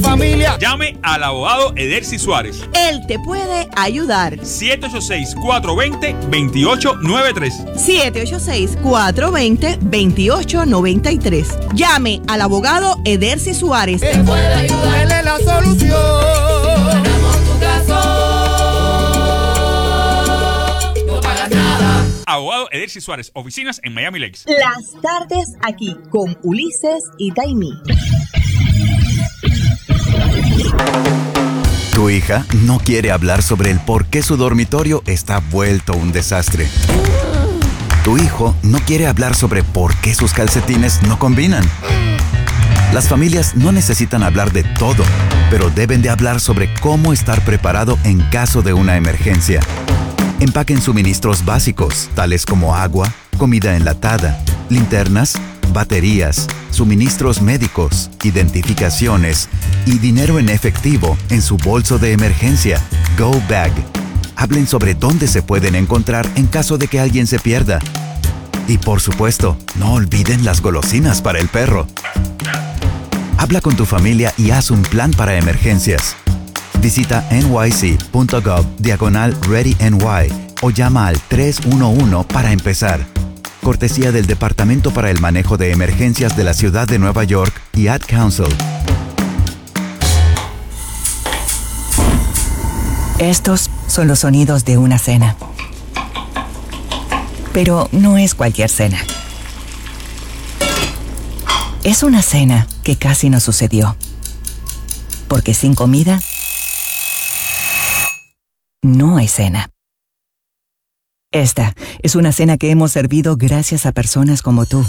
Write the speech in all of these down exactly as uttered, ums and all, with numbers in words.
Familia. Llame al abogado Edercy Suárez. Él te puede ayudar. siete ocho seis, cuatro dos cero, dos ocho nueve tres. siete ocho seis, cuatro dos cero, dos ocho nueve tres. Llame al abogado Edercy Suárez. Él puede ayudar. Él es la solución. Ganamos tu caso. No pagas nada. Abogado Edercy Suárez. Oficinas en Miami Lakes. Las tardes aquí con Ulises y Daimí. Tu hija no quiere hablar sobre el por qué su dormitorio está vuelto un desastre. Tu hijo no quiere hablar sobre por qué sus calcetines no combinan. Las familias no necesitan hablar de todo, pero deben de hablar sobre cómo estar preparado en caso de una emergencia. Empaquen suministros básicos, tales como agua, comida enlatada, linternas, baterías, suministros médicos, identificaciones y dinero en efectivo en su bolso de emergencia, Go Bag. Hablen sobre dónde se pueden encontrar en caso de que alguien se pierda. Y por supuesto, no olviden las golosinas para el perro. Habla con tu familia y haz un plan para emergencias. Visita nyc.gov diagonal ReadyNY o llama al tres uno uno para empezar. Cortesía del Departamento para el Manejo de Emergencias de la Ciudad de Nueva York y Ad Council. Estos son los sonidos de una cena. Pero no es cualquier cena. Es una cena que casi no sucedió. Porque sin comida, no hay cena. Esta es una cena que hemos servido gracias a personas como tú.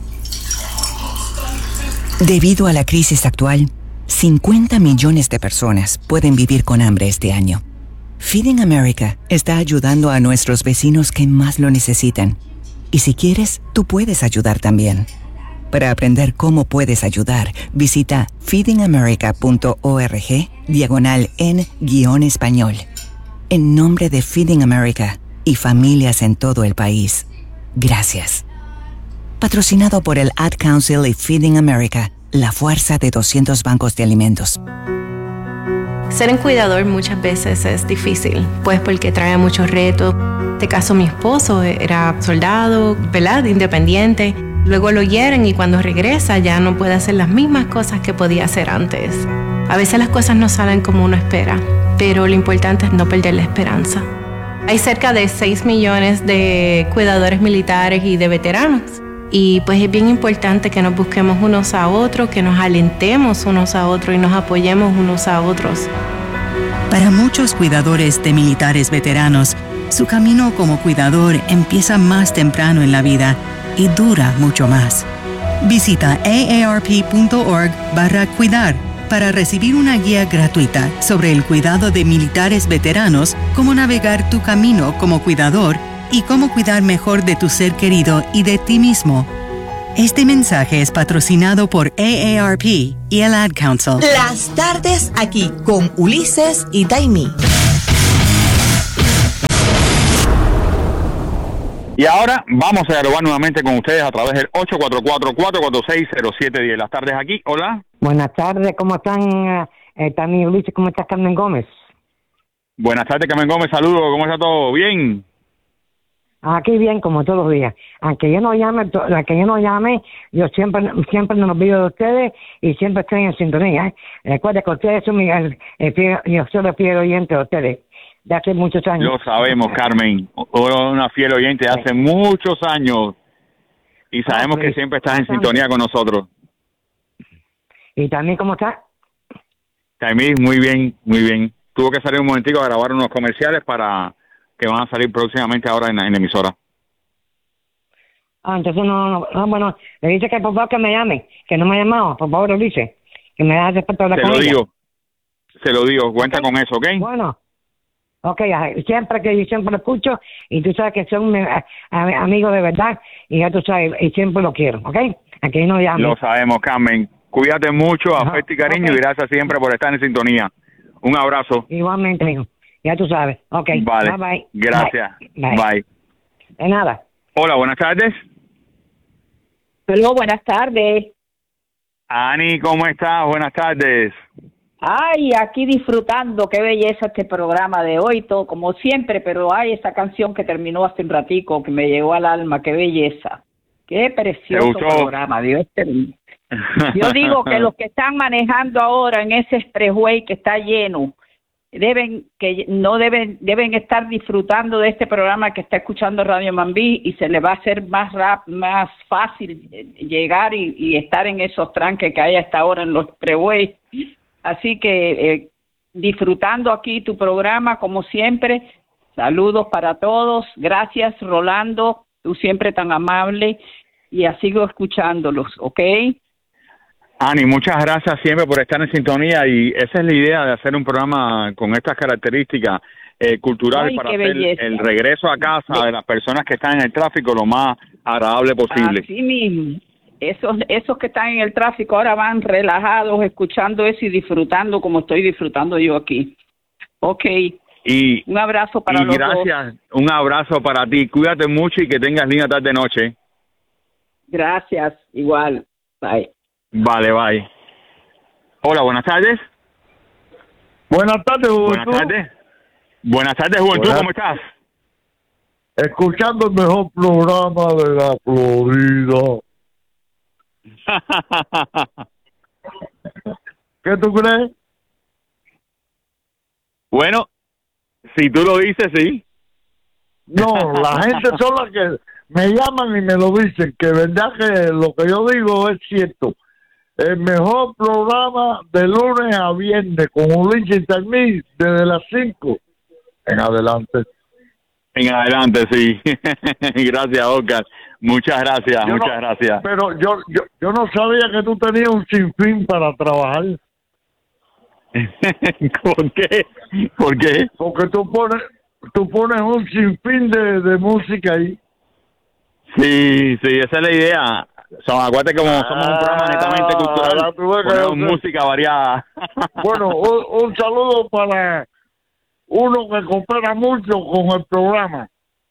Debido a la crisis actual, cincuenta millones de personas pueden vivir con hambre este año. Feeding America está ayudando a nuestros vecinos que más lo necesitan. Y si quieres, tú puedes ayudar también. Para aprender cómo puedes ayudar, visita feedingamerica.org diagonal en guión español. En nombre de Feeding America y familias en todo el país, gracias. Patrocinado por el Ad Council y Feeding America, la fuerza de doscientos bancos de alimentos. Ser un cuidador muchas veces es difícil, pues porque trae muchos retos. En este caso, mi esposo era soldado, ¿verdad? Independiente. Luego lo hieren y cuando regresa ya no puede hacer las mismas cosas que podía hacer antes. A veces las cosas no salen como uno espera, pero lo importante es no perder la esperanza. Hay cerca de seis millones de cuidadores militares y de veteranos. Y pues es bien importante que nos busquemos unos a otros, que nos alentemos unos a otros y nos apoyemos unos a otros. Para muchos cuidadores de militares veteranos, su camino como cuidador empieza más temprano en la vida y dura mucho más. Visita aarp.org barra cuidar para recibir una guía gratuita sobre el cuidado de militares veteranos, cómo navegar tu camino como cuidador y cómo cuidar mejor de tu ser querido y de ti mismo. Este mensaje es patrocinado por A A R P y el Ad Council. Las tardes aquí con Ulises y Daimí. Y ahora vamos a dialogar nuevamente con ustedes a través del ocho cuatro cuatro, cuatro cuatro seis, cero siete uno cero. Las tardes aquí. Hola. Buenas tardes, ¿cómo están? Eh, Tami Ulises, ¿cómo estás, Carmen Gómez? Buenas tardes, Carmen Gómez, saludos. ¿Cómo está todo? ¿Bien? Aquí bien, como todos los días. Aunque yo no llame, aunque yo no llame, yo siempre siempre me olvido de ustedes y siempre estoy en sintonía. ¿eh? Recuerda que ustedes son mi, el, el fiel, yo soy el fiel oyente de ustedes de hace muchos años. Lo sabemos, Carmen. Una fiel oyente de hace sí. muchos años y sabemos ah, que siempre estás en sintonía con nosotros. ¿Y también cómo está? También muy bien, muy bien. Tuvo que salir un momentico a grabar unos comerciales para que van a salir próximamente ahora en la, en la emisora. Ah, entonces no, no, no, bueno, le dice que por favor que me llame, que no me ha llamado, por favor le dice, que me da respeto a la Se lo digo, se lo digo, cuenta okay. con eso, ¿ok? Bueno, ok, siempre que yo siempre lo escucho y tú sabes que son eh, amigos de verdad y ya tú sabes, y siempre lo quiero, ¿ok? Aquí no llame. Lo sabemos, Carmen. Cuídate mucho, Ajá. afecto y cariño okay. y gracias siempre por estar en sintonía. Un abrazo. Igualmente, amigo. Ya tú sabes. Ok. Vale. Bye, bye. Gracias. Bye. Bye. De nada. Hola, buenas tardes. Hola, buenas tardes. Ani, ¿cómo estás? Buenas tardes. Ay, aquí disfrutando, qué belleza este programa de hoy, todo como siempre, pero hay esa canción que terminó hace un ratico que me llegó al alma, qué belleza, qué precioso programa, Dios te bendiga. Yo digo que los que están manejando ahora en ese expressway que está lleno, deben que no deben deben estar disfrutando de este programa que está escuchando Radio Mambí y se les va a hacer más rap, más fácil llegar y, y estar en esos tranques que hay hasta ahora en los expressways. Así que eh, disfrutando aquí tu programa como siempre. Saludos para todos. Gracias, Rolando, tú siempre tan amable y sigo escuchándolos, ¿ok? Ani, muchas gracias siempre por estar en sintonía y esa es la idea de hacer un programa con estas características eh, culturales. Ay, para hacer belleza. El regreso a casa de las personas que están en el tráfico lo más agradable posible. Así mismo. Esos, esos que están en el tráfico ahora van relajados, escuchando eso y disfrutando como estoy disfrutando yo aquí. Ok. Y, un abrazo para y los gracias, dos. Un abrazo para ti. Cuídate mucho y que tengas linda tarde noche. Gracias, igual. Bye. Vale, bye. Hola, buenas tardes. Buenas tardes, Juventud. Buenas tardes. Buenas tardes, Juventud. Buenas. ¿Cómo estás? Escuchando el mejor programa de la Florida. ¿Qué tú crees? Bueno, si tú lo dices, sí. No, la gente son las que me llaman y me lo dicen, que verdad que lo que yo digo es cierto. El mejor programa de lunes a viernes con Ulises y Termí desde las cinco en adelante. En adelante, sí. Gracias, Oscar. Muchas gracias, yo muchas no, gracias. Pero yo, yo yo no sabía que tú tenías un sinfín para trabajar. ¿Por qué? ¿Por qué? Porque tú pones tú pones un sinfín de, de música ahí. Sí, sí, esa es la idea. Son, acuérdate como ah, somos un programa netamente cultural, ponemos música variada. Bueno, un, un saludo para uno que coopera mucho con el programa.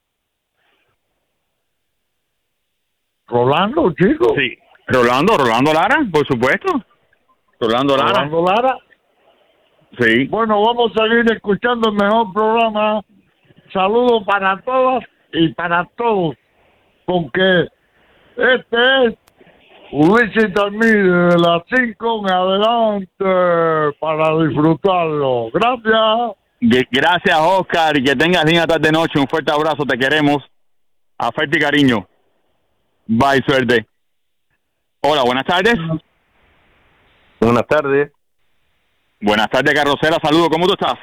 Rolando, chico. Sí, Rolando, Rolando Lara, por supuesto. Rolando Lara. Rolando Lara. Sí. Bueno, vamos a seguir escuchando el mejor programa. Saludos para todas y para todos, porque este es Ulises Termí de las cinco en adelante para disfrutarlo. Gracias. Gracias, Oscar, y que tengas linda tarde noche. Un fuerte abrazo, te queremos. Afecto y cariño. Bye, suerte. Hola, buenas tardes. Buenas tardes. Buenas tardes, Carrocera. Saludos, ¿cómo tú estás?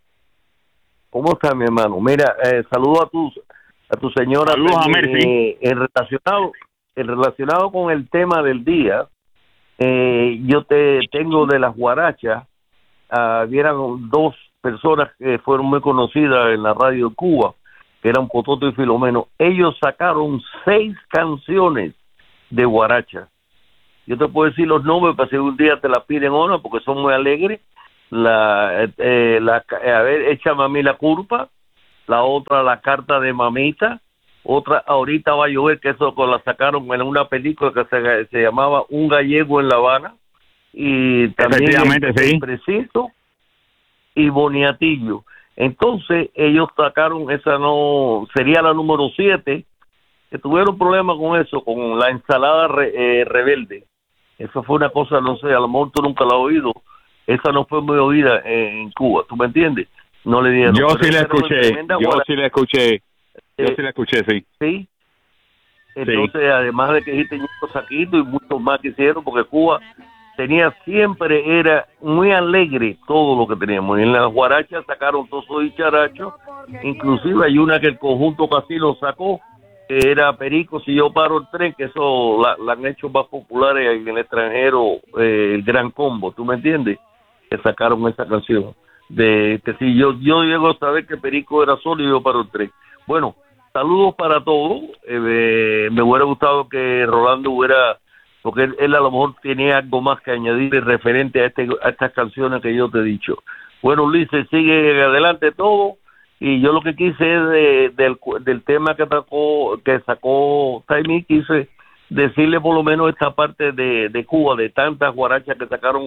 ¿Cómo estás, mi hermano? Mira, eh, saludo a tu, a tu señora. Saludos a Mercy. Eh, en relacionado, en relacionado con el tema del día, eh, yo te tengo de las guarachas, uh, vieran dos personas que fueron muy conocidas en la radio de Cuba, que eran Pototo y Filomeno. Ellos sacaron seis canciones de guaracha. Yo te puedo decir los nombres para si un día te la piden o no, porque son muy alegres. La, eh, la, a ver, échame a mí la culpa. La otra, la carta de mamita. Otra, ahorita va a llover, que eso la sacaron en una película que se, se llamaba Un gallego en La Habana. Y también efectivamente, el, sí. el Preciso y Boniatillo. Entonces ellos sacaron esa, no sería la número siete, que tuvieron problemas con eso, con la ensalada re, eh, rebelde. Eso fue una cosa, no sé, a lo mejor tú nunca la has oído. Esa no fue muy oída en, en Cuba, ¿tú me entiendes? No le dieron. Yo sí la escuché, yo sí la escuché, yo eh, sí la escuché, sí. Sí. Entonces, sí. Además de que dijiste Ñito Saquito y muchos más que hicieron, porque Cuba tenía siempre, era muy alegre todo lo que teníamos. En las guarachas sacaron Toso y Characho, inclusive hay una que el conjunto casi lo sacó, que era Perico, Si Yo Paro el Tren, que eso la, la han hecho más populares en el extranjero, eh, el Gran Combo, ¿tú me entiendes? Que sacaron esa canción, de que si yo yo llego a saber que Perico era solo y Yo Paro el Tren. Bueno, saludos para todos, eh, me hubiera gustado que Rolando hubiera, porque él, él a lo mejor tenía algo más que añadir referente a, este, a estas canciones que yo te he dicho. Bueno, Ulises, sigue adelante todo. Y yo lo que quise es de, del, del tema que sacó, que sacó Taimí, quise decirle por lo menos esta parte de, de Cuba, de tantas guarachas que sacaron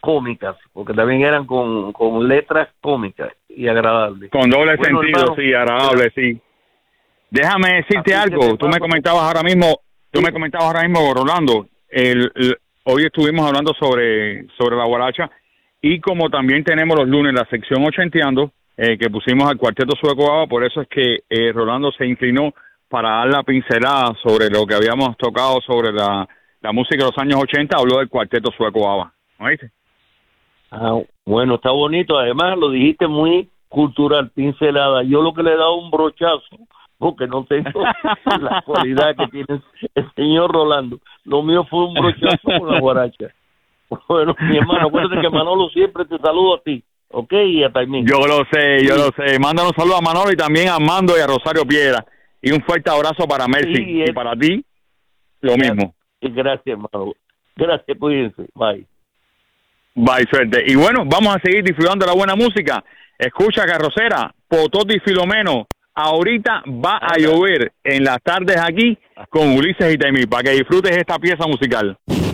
cómicas, porque también eran con, con letras cómicas y agradables. Con doble Bueno, sentido, hermano, sí, agradable, sí. Déjame decirte algo, tú me comentabas ahora mismo, tú me comentabas ahora mismo, Rolando, el, el, hoy estuvimos hablando sobre, sobre la guaracha, y como también tenemos los lunes la sección ochenteando, eh, que pusimos al Cuarteto Sueco Baba, por eso es que eh, Rolando se inclinó para dar la pincelada sobre lo que habíamos tocado sobre la, la música de los años ochenta, habló del Cuarteto Sueco Baba, ¿no viste? Ah, bueno, está bonito, además lo dijiste muy cultural, pincelada. Yo lo que le he dado un brochazo, porque no tengo la cualidad que tiene el señor Rolando. Lo mío fue un brochazo con la guaracha. Bueno, mi hermano, acuérdate que Manolo siempre te saluda a ti, ¿ok? Y a Taimín. Yo lo sé, yo sí. lo sé. Mándanos un saludo a Manolo y también a Armando y a Rosario Piedra. Y un fuerte abrazo para Mercy. Sí, y para ti, lo gracias, mismo. Gracias, Manolo. Gracias, cuídense. Bye. Bye, suerte. Y bueno, vamos a seguir disfrutando de la buena música. Escucha, Carrocera, Pototo y Filomeno. Ahorita va a llover en las tardes aquí con Ulises y Taimí, para que disfrutes esta pieza musical.